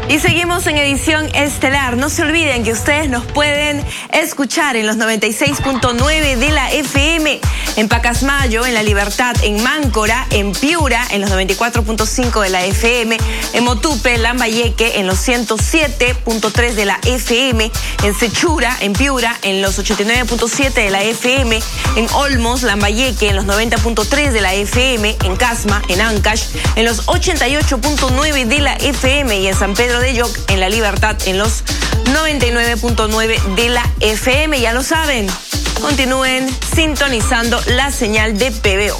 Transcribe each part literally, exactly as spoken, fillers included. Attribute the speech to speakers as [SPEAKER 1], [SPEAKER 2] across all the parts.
[SPEAKER 1] Y seguimos en edición estelar. No se olviden que ustedes nos pueden escuchar en los noventa y seis punto nueve de la F M, en Pacasmayo, en La Libertad, en Máncora, en Piura, en los noventa y cuatro punto cinco de la F M, en Motupe, Lambayeque, en los ciento siete punto tres de la F M, en Sechura, en Piura, en los ochenta y nueve punto siete de la F M, en Olmos, Lambayeque, en los noventa punto tres de la F M, en Casma, en Ancash, en los ochenta y ocho punto nueve de la F M y en San Pedro de Yoc, en La Libertad, en los noventa y nueve punto nueve de la F M. Ya lo saben, continúen sintonizando la señal de P B O.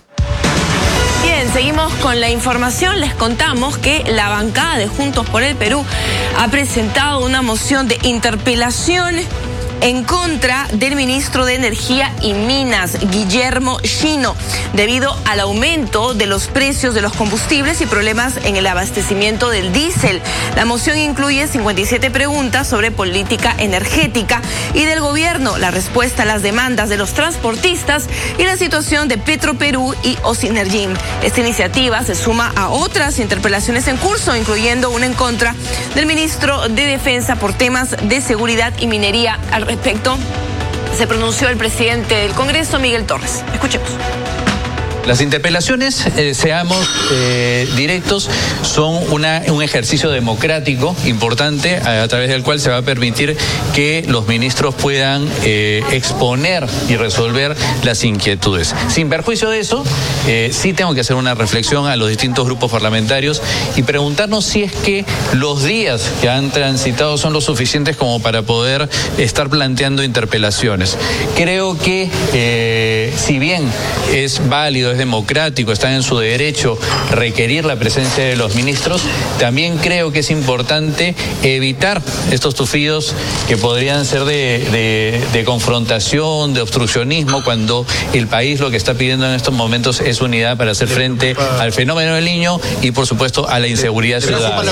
[SPEAKER 1] Bien, seguimos con la información. Les contamos que la bancada de Juntos por el Perú ha presentado una moción de interpelación en contra del ministro de Energía y Minas, Guillermo Shino, debido al aumento de los precios de los combustibles y problemas en el abastecimiento del diésel. La moción incluye cincuenta y siete preguntas sobre política energética y del gobierno, la respuesta a las demandas de los transportistas y la situación de Petroperú y Ocinergym. Esta iniciativa se suma a otras interpelaciones en curso, incluyendo una en contra del ministro de Defensa por temas de seguridad y minería. Al respecto se pronunció el presidente del Congreso, Miguel Torres. Escuchemos.
[SPEAKER 2] Las interpelaciones, eh, seamos eh, directos, son una, un ejercicio democrático importante a, a través del cual se va a permitir que los ministros puedan eh, exponer y resolver las inquietudes. Sin perjuicio de eso, eh, sí tengo que hacer una reflexión a los distintos grupos parlamentarios y preguntarnos si es que los días que han transitado son lo suficientes como para poder estar planteando interpelaciones. Creo que eh, si bien es válido, es democrático, están en su derecho requerir la presencia de los ministros, también creo que es importante evitar estos tufidos que podrían ser de, de, de confrontación, de obstruccionismo, cuando el país lo que está pidiendo en estos momentos es unidad para hacer frente al fenómeno del Niño y, por supuesto, a la inseguridad ciudadana.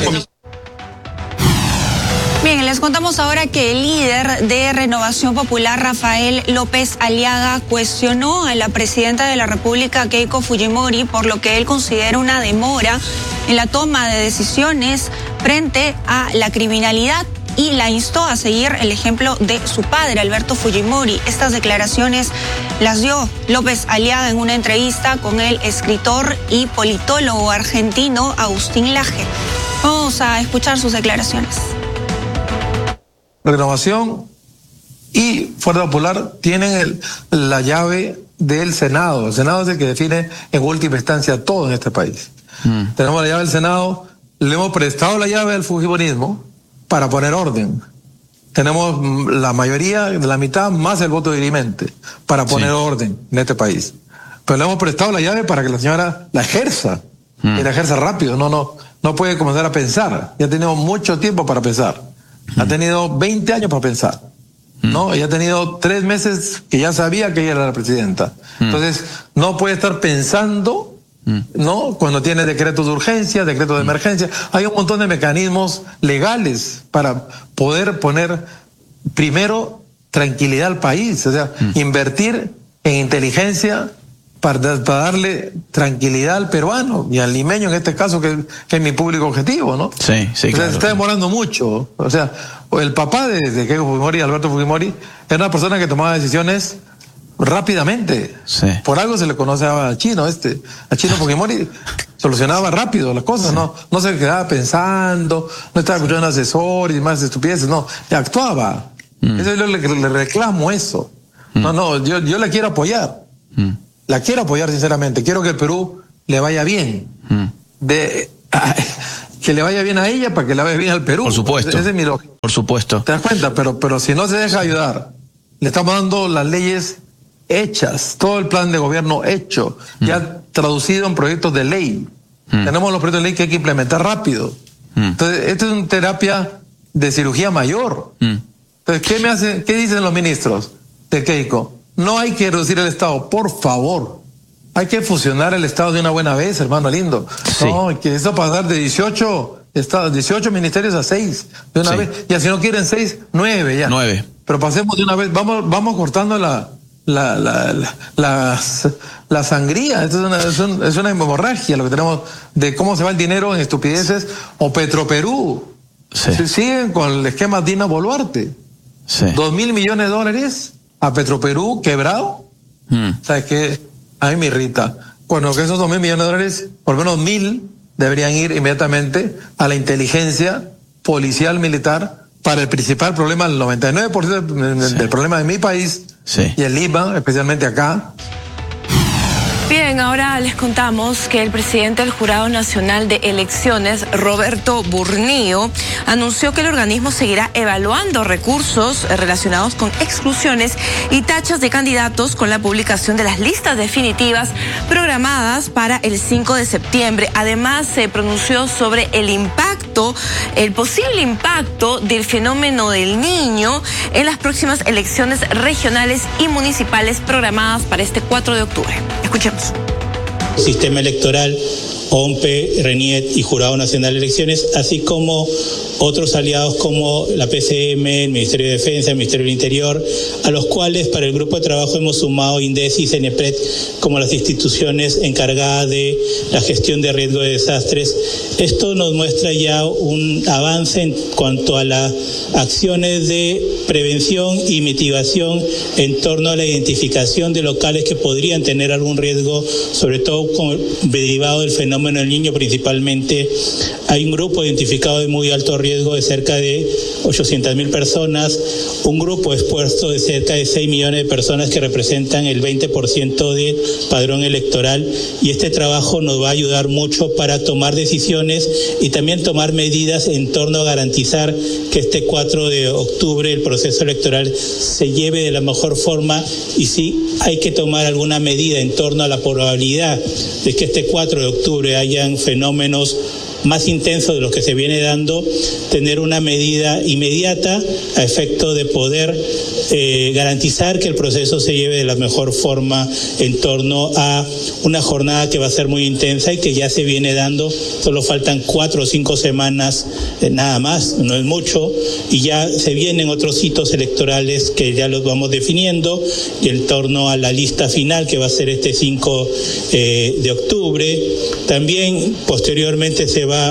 [SPEAKER 3] Bien, les contamos ahora que el líder de Renovación Popular, Rafael López Aliaga, cuestionó a la presidenta de la República, Keiko Fujimori, por lo que él considera una demora en la toma de decisiones frente a la criminalidad y la instó a seguir el ejemplo de su padre, Alberto Fujimori. Estas declaraciones las dio López Aliaga en una entrevista con el escritor y politólogo argentino Agustín Laje. Vamos a escuchar sus declaraciones.
[SPEAKER 4] Renovación y Fuerza Popular tienen el, la llave del Senado. El Senado es el que define en última instancia todo en este país. Mm. Tenemos la llave del Senado, le hemos prestado la llave al fujimorismo para poner orden. Tenemos la mayoría de la mitad más el voto dirimente para poner sí. orden en este país. Pero le hemos prestado la llave para que la señora la ejerza, mm. y la ejerza rápido. No, no, no puede comenzar a pensar. Ya tenemos mucho tiempo para pensar. Ha tenido veinte años para pensar, ¿no? Y ha tenido tres meses que ya sabía que ella era la presidenta. Entonces, no puede estar pensando, ¿no? Cuando tiene decretos de urgencia, decretos de emergencia. Hay un montón de mecanismos legales para poder poner primero tranquilidad al país. O sea, invertir en inteligencia para, para darle tranquilidad al peruano y al limeño en este caso, que, que es mi público objetivo, ¿no?
[SPEAKER 2] Sí, sí,
[SPEAKER 4] o sea,
[SPEAKER 2] claro.
[SPEAKER 4] Se está demorando mucho. O sea, el papá de, de Keiko Fujimori, Alberto Fujimori, era una persona que tomaba decisiones rápidamente. Sí. Por algo se le conoce al chino este. Al chino Fujimori solucionaba rápido las cosas, sí. no, no se quedaba pensando, no estaba escuchando asesores y más estupideces, no, actuaba. Mm. Eso yo le, le reclamo eso. Mm. No, no, yo, yo la quiero apoyar. Mm. La quiero apoyar sinceramente. Quiero que el Perú le vaya bien. Mm. De, a, que le vaya bien a ella para que le vaya bien al Perú.
[SPEAKER 2] Por supuesto.
[SPEAKER 4] Ese es mi lógica.
[SPEAKER 2] Por supuesto.
[SPEAKER 4] ¿Te das cuenta? Pero, pero si no se deja ayudar, le estamos dando las leyes hechas, todo el plan de gobierno hecho, mm. ya traducido en proyectos de ley. Mm. Tenemos los proyectos de ley que hay que implementar rápido. Mm. Entonces, esto es una terapia de cirugía mayor. Mm. Entonces, ¿qué me hace, qué dicen los ministros de Keiko? No hay que reducir el Estado, por favor. Hay que fusionar el Estado de una buena vez, hermano lindo. Sí. No, que eso pasar de dieciocho estados, dieciocho ministerios a seis de una sí. vez. Ya si no quieren seis, nueve ya.
[SPEAKER 2] Nueve.
[SPEAKER 4] Pero pasemos de una vez, vamos, vamos cortando la, la, la, la, la, la sangría. Esto es una, es, un, es una hemorragia lo que tenemos de cómo se va el dinero en estupideces. O Petroperú. Sí. Se siguen con el esquema Dina Boluarte. Sí. Dos mil millones de dólares a Petroperú quebrado. Mm. ¿Sabes qué? A mí me irrita. Bueno, que esos dos mil millones de dólares, por lo menos mil, deberían ir inmediatamente a la inteligencia policial militar para el principal problema, el noventa y nueve por ciento del, sí. del problema de mi país, sí. y el Lima, especialmente acá.
[SPEAKER 1] Bien, ahora les contamos que el presidente del Jurado Nacional de Elecciones, Roberto Burneo, anunció que el organismo seguirá evaluando recursos relacionados con exclusiones y tachas de candidatos con la publicación de las listas definitivas programadas para el cinco de septiembre. Además, se pronunció sobre el impacto, el posible impacto del fenómeno del Niño en las próximas elecciones regionales y municipales programadas para este cuatro de octubre. Escuchemos.
[SPEAKER 5] Sistema electoral, O M P E, RENIET y Jurado Nacional de Elecciones, así como otros aliados como la P C M, el Ministerio de Defensa, el Ministerio del Interior, a los cuales para el grupo de trabajo hemos sumado INDECI y CENEPRED como las instituciones encargadas de la gestión de riesgo de desastres. Esto nos muestra ya un avance en cuanto a las acciones de prevención y mitigación en torno a la identificación de locales que podrían tener algún riesgo, sobre todo con, derivado del fenómeno del Niño principalmente. Hay un grupo identificado de muy alto riesgo de cerca de ochocientas mil personas, un grupo expuesto de cerca de seis millones de personas que representan el veinte por ciento del padrón electoral, y este trabajo nos va a ayudar mucho para tomar decisiones y también tomar medidas en torno a garantizar que este cuatro de octubre el proceso electoral se lleve de la mejor forma, y si hay que tomar alguna medida en torno a la probabilidad de que este cuatro de octubre hayan fenómenos más intensos de los que se viene dando, tener una medida inmediata a efecto de poder eh, garantizar que el proceso se lleve de la mejor forma en torno a una jornada que va a ser muy intensa y que ya se viene dando. Solo faltan cuatro o cinco semanas, eh, nada más, no es mucho, y ya se vienen otros hitos electorales que ya los vamos definiendo, y en torno a la lista final que va a ser este cinco eh, de octubre. También posteriormente se va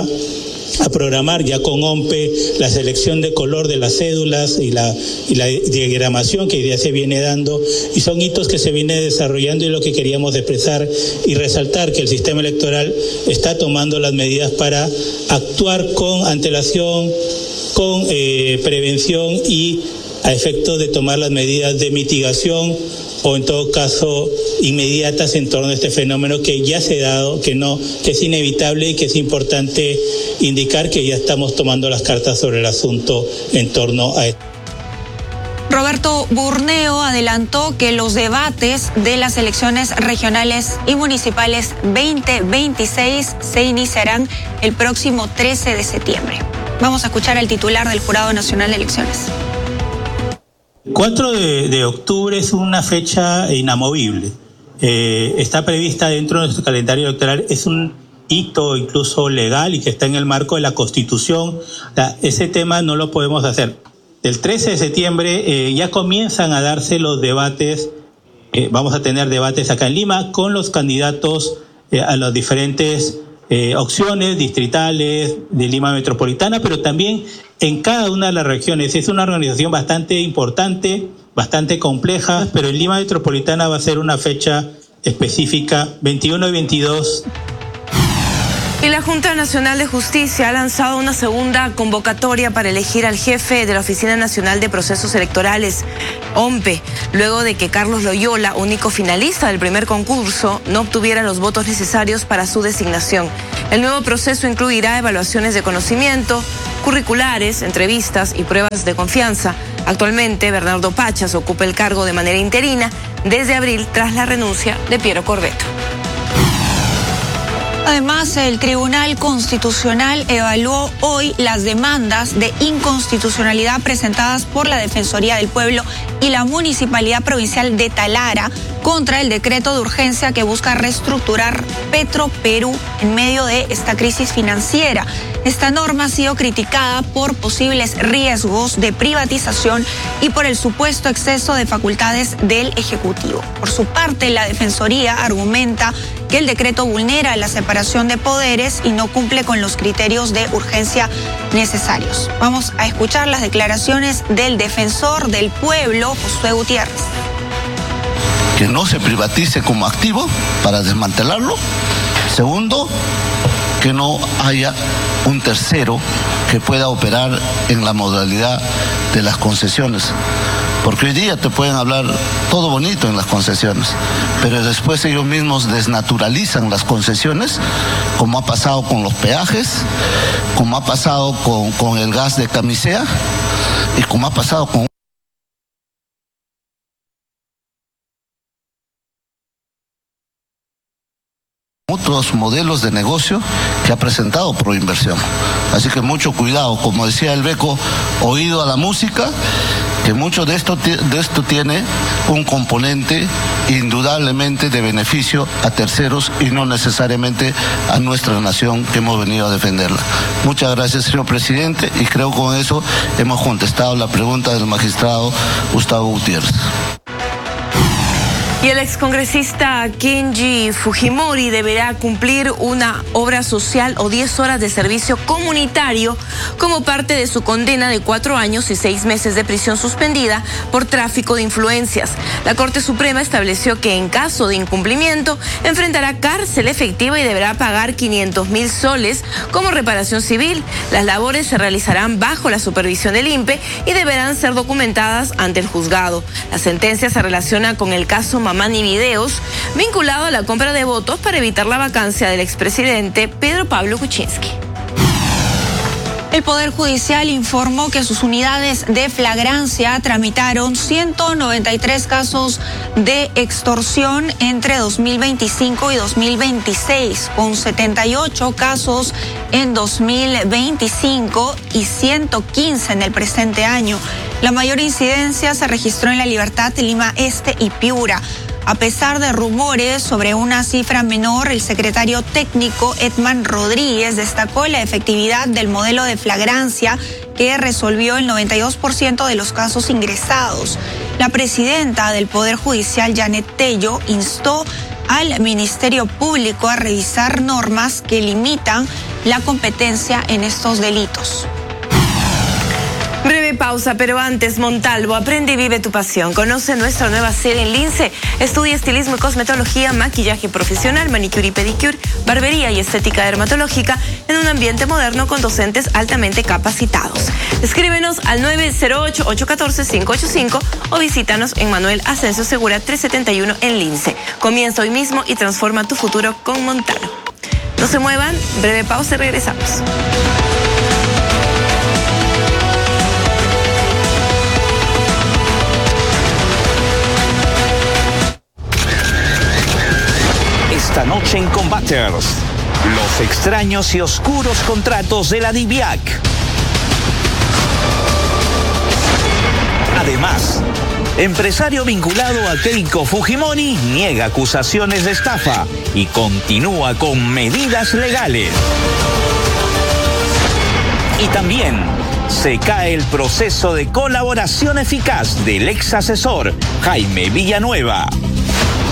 [SPEAKER 5] a programar ya con O M P E la selección de color de las cédulas y la, y la diagramación que ya se viene dando, y son hitos que se viene desarrollando, y lo que queríamos expresar y resaltar que el sistema electoral está tomando las medidas para actuar con antelación, con eh, prevención y a efecto de tomar las medidas de mitigación o en todo caso inmediatas en torno a este fenómeno que ya se ha dado, que no, que es inevitable y que es importante indicar que ya estamos tomando las cartas sobre el asunto en torno a esto.
[SPEAKER 3] Roberto Burneo adelantó que los debates de las elecciones regionales y municipales veinte veintiséis se iniciarán el próximo trece de septiembre. Vamos a escuchar al titular del Jurado Nacional de Elecciones.
[SPEAKER 5] cuatro de octubre es una fecha inamovible. Eh, está prevista dentro de nuestro calendario electoral, es un hito incluso legal y que está en el marco de la Constitución. O sea, ese tema no lo podemos hacer. El trece de septiembre eh, ya comienzan a darse los debates, eh, vamos a tener debates acá en Lima con los candidatos eh, a las diferentes eh, opciones distritales de Lima Metropolitana, pero también en cada una de las regiones. Es una organización bastante importante, bastante compleja, pero en Lima Metropolitana va a ser una fecha específica, veintiuno y veintidós.
[SPEAKER 1] Y la Junta Nacional de Justicia ha lanzado una segunda convocatoria para elegir al jefe de la Oficina Nacional de Procesos Electorales, O M P E, luego de que Carlos Loyola, único finalista del primer concurso, no obtuviera los votos necesarios para su designación. El nuevo proceso incluirá evaluaciones de conocimiento, curriculares, entrevistas y pruebas de confianza. Actualmente, Bernardo Pachas ocupa el cargo de manera interina desde abril tras la renuncia de Piero Corvetto.
[SPEAKER 3] Además, el Tribunal Constitucional evaluó hoy las demandas de inconstitucionalidad presentadas por la Defensoría del Pueblo y la Municipalidad Provincial de Talara contra el decreto de urgencia que busca reestructurar Petroperú en medio de esta crisis financiera. Esta norma ha sido criticada por posibles riesgos de privatización y por el supuesto exceso de facultades del Ejecutivo. Por su parte, la Defensoría argumenta que el decreto vulnera la separación de poderes y no cumple con los criterios de urgencia necesarios. Vamos a escuchar las declaraciones del defensor del pueblo, Josué Gutiérrez.
[SPEAKER 6] Que no se privatice como activo para desmantelarlo. Segundo, que no haya un tercero que pueda operar en la modalidad de las concesiones. Porque hoy día te pueden hablar todo bonito en las concesiones, pero después ellos mismos desnaturalizan las concesiones, como ha pasado con los peajes, como ha pasado con, con el gas de Camisea y como ha pasado con otros modelos de negocio que ha presentado Proinversión. Así que mucho cuidado, como decía el Beco, oído a la música, que mucho de esto, de esto tiene un componente indudablemente de beneficio a terceros y no necesariamente a nuestra nación que hemos venido a defenderla. Muchas gracias, señor presidente, y creo que con eso hemos contestado la pregunta del magistrado Gustavo Gutiérrez.
[SPEAKER 1] Y el excongresista Kenji Fujimori deberá cumplir una obra social o diez horas de servicio comunitario como parte de su condena de cuatro años y seis meses de prisión suspendida por tráfico de influencias. La Corte Suprema estableció que en caso de incumplimiento enfrentará cárcel efectiva y deberá pagar quinientos mil soles como reparación civil. Las labores se realizarán bajo la supervisión del I N P E y deberán ser documentadas ante el juzgado. La sentencia se relaciona con el caso Mamani Videos, vinculado a la compra de votos para evitar la vacancia del expresidente Pedro Pablo Kuczynski.
[SPEAKER 3] El Poder Judicial informó que sus unidades de flagrancia tramitaron ciento noventa y tres casos de extorsión entre dos mil veinticinco y dos mil veintiséis, con setenta y ocho casos en dos mil veinticinco y ciento quince en el presente año. La mayor incidencia se registró en La Libertad, Lima Este y Piura. A pesar de rumores sobre una cifra menor, el secretario técnico Edman Rodríguez destacó la efectividad del modelo de flagrancia que resolvió el noventa y dos por ciento de los casos ingresados. La presidenta del Poder Judicial, Janet Tello, instó al Ministerio Público a revisar normas que limitan la competencia en estos delitos.
[SPEAKER 1] Breve pausa, pero antes, Montalvo, aprende y vive tu pasión. Conoce nuestra nueva sede en Lince. Estudia estilismo y cosmetología, maquillaje profesional, manicure y pedicure, barbería y estética dermatológica en un ambiente moderno con docentes altamente capacitados. Escríbenos al nueve cero ocho, ocho uno cuatro, cinco ocho cinco o visítanos en Manuel Ascenso Segura trescientos setenta y uno en Lince. Comienza hoy mismo y transforma tu futuro con Montalvo. No se muevan, breve pausa y regresamos.
[SPEAKER 7] Esta noche en Combaters, los extraños y oscuros contratos de la DIVIAC. Además, empresario vinculado a Keiko Fujimori niega acusaciones de estafa y continúa con medidas legales. Y también se cae el proceso de colaboración eficaz del ex asesor Jaime Villanueva.